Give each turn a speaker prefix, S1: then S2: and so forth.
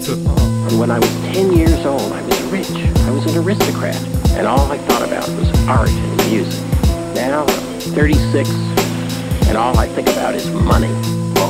S1: And when I was 10 years old, I was rich. I was an aristocrat. And all I thought about was art and music. Now, I'm 36, and all I think about is money.